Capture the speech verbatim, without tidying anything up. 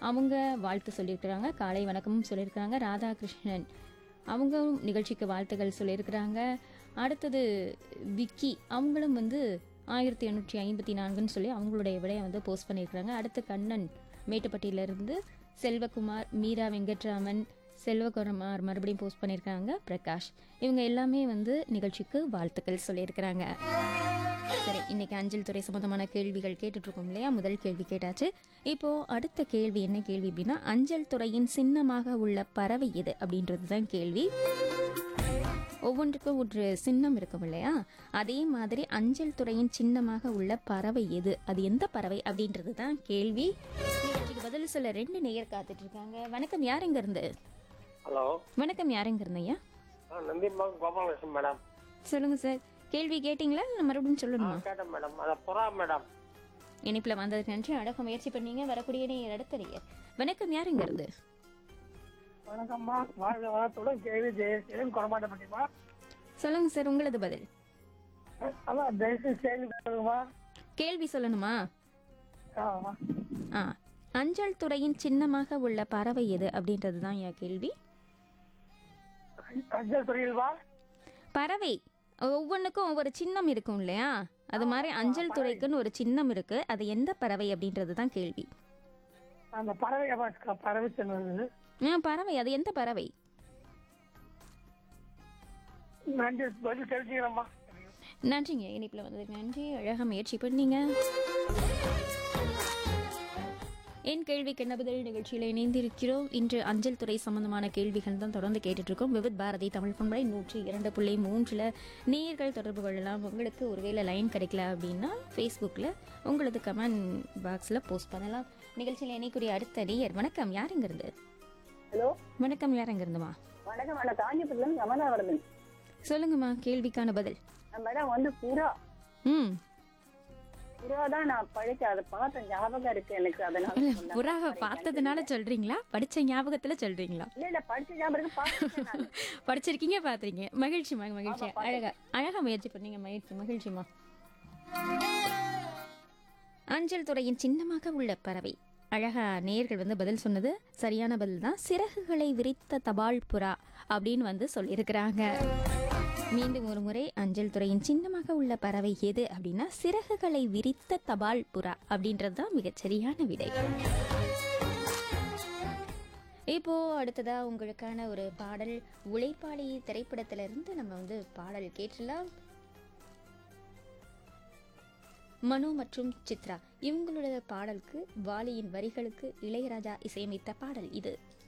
அவங்க வாழ்த்து சொல்லியிருக்கிறாங்க. காலை வணக்கமும் சொல்லியிருக்கிறாங்க. ராதாகிருஷ்ணன் அவங்களும் நிகழ்ச்சிக்கு வாழ்த்துக்கள் சொல்லியிருக்கிறாங்க. அடுத்தது விக்கி அவங்களும் வந்து ஆயிரத்தி எண்ணூற்றி ஐம்பத்தி நான்குன்னு சொல்லி அவங்களுடைய விடையை வந்து போஸ்ட் பண்ணியிருக்கிறாங்க. அடுத்து கண்ணன் மேட்டுப்பட்டியிலிருந்து, செல்வகுமார், மீரா வெங்கட்ராமன், செல்வகுமார் மறுபடியும் போஸ்ட் பண்ணியிருக்காங்க. பிரகாஷ் இவங்க எல்லாமே வந்து நிகழ்ச்சிக்கு வாழ்த்துக்கள் சொல்லியிருக்கிறாங்க. சரி, இன்னைக்கு அஞ்சல் துறை சம்பந்தமான கேள்விகள் கேட்டுட்டு இருக்கோம் இல்லையா? முதல் கேள்வி கேட்டாச்சு. இப்போ அடுத்த கேள்வி என்ன கேள்வி அப்படின்னா, அஞ்சல் துறையின் சின்னமாக உள்ள பறவை எது அப்படின்றது தான் கேள்வி. ஒவ்வொன்றுக்கும் ஒரு சின்னம் இருக்கும் இல்லையா? அதே மாதிரி அஞ்சல் துறையின் சின்னமாக உள்ள பறவை எது, அது எந்த பறவை அப்படின்றது தான் கேள்வி. நிகழ்ச்சிக்கு பதில் சொல்ல ரெண்டு நேயர் காத்துட்டு இருக்காங்க. வணக்கம், யார் எங்க இருந்து? ஹலோ, வணக்கம், யார் எங்க இருந்தீங்க? நந்திம்பாக்கம் கோபாலகிருஷ்ணன் மேடம். சொல்லுங்க சார், கேள்வி கேட்டீங்களா இல்லை மறுபடியும் சொல்லணுமா? கேட்டேன் மேடம். அத புறா மேடம். இனிப்புல வந்ததுக்கு நன்றி. அழகா முயற்சி பண்ணீங்க. வரக்கூடிய நேயர் அடுத்த நேயர். வணக்கம், யார் எங்க இருந்து? வணக்கம்மா, வாழ்க வளத்துடன் கேள்வி ஜெயசீலன் குறமாட்ட பண்ணிமா. சொல்லுங்க சார், உங்களது பதில். அதான் ஜெயசீல் கேள்வி சொல்லுங்கம்மா. கேள்வி சொல்லணுமா? ஆமா. ஆ, அஞ்சல் துறையின் சின்னமாக உள்ள பறவை எது அப்படின்றது தான் என் கேள்வி. அஞ்சல் துறையில்வா பறவை ஒவ்வொன்றுக்கும் ஒவ்வொரு சின்னம் இருக்கும் இல்லையா? அது மாதிரி அஞ்சல் துறைக்குன்னு ஒரு சின்னம் இருக்கு. அது எந்த பறவை அப்படின்றது தான் கேள்வி. அந்த பறவை பறவை சொன்னது. ஆ, பறவை அது எந்த பறவை? நன்றி, பதில் தெரிஞ்சுக்கிறேம்மா. நன்றிங்க, இனிப்புல வந்ததுக்கு நன்றி. அழகா முயற்சி பண்ணீங்க. என் கேள்விக்கு என்ன பதில் நிகழ்ச்சியில் இணைந்திருக்கிறோம். இன்று அஞ்சல் துறை சம்பந்தமான கேள்விகள் தான் தொடர்ந்து கேட்டுட்டு இருக்கோம். விவித் பாரதி தமிழ் பண்பலை நூற்றி இரண்டு புள்ளி மூன்றில் நேயர்கள் தொடர்பு கொள்ளலாம். உங்களுக்கு ஒருவேளை லைன் கிடைக்கல அப்படின்னா ஃபேஸ்புக்கில் உங்களது கமெண்ட் பாக்ஸில் போஸ்ட் பண்ணலாம். நிகழ்ச்சியில் இணைக்கூடிய அடுத்த நேயர். வணக்கம், யார் எங்கிருந்து? ஹலோ, வணக்கம், யார் எங்கிருந்துமா? வணக்கம். நான் காஞ்சிபுரத்துல யமுனா வருது. சொல்லுங்கம்மா, கேள்விக்கான பதில். மேடம் வந்து புறா ம் புறா தான் நான் படிச்சேன். அதை பார்த்த ஞாபகம் இருக்கு எனக்கு. அதனால சொன்னேன். புறாவை பார்த்ததுனால சொல்றீங்களா, படிச்ச ஞாபகத்துல சொல்றீங்களா? இல்ல இல்ல படிச்ச ஞாபகம் இருக்கு, பார்த்தேன் நானு. படிச்சிருக்கீங்க, பாத்துறீங்க. மகிழ்ச்சிமா, மகிழ்ச்சி. அழகா அழகா முயற்சி பண்ணீங்க. மகிழ்ச்சி, மகிழ்ச்சிமா. அஞ்சல் துறையின் சின்னமாக உள்ள பறவை. அழகா நேயர்கள் வந்து பதில் சொன்னது சரியான பதில் தான். சிறகுகளை விரித்த தபால் புறா அப்படின்னு வந்து சொல்லியிருக்கிறாங்க. மீண்டும் ஒரு முறை, அஞ்சல் துறையின் சின்னமாக உள்ள பறவை எது அப்படின்னா சிறகுகளை விரித்த தபால் புறா அப்படின்றது தான் மிகச்சரியான விடை. இப்போ அடுத்ததா உங்களுக்கான ஒரு பாடல். உழைப்பாளி திரைப்படத்திலிருந்து நம்ம வந்து பாடல் கேட்டுலாம். மனு மற்றும் சித்ரா இவங்களோட பாடலுக்கு, வாலியின் வரிகளுக்கு இளையராஜா இசையமைத்த பாடல் இது.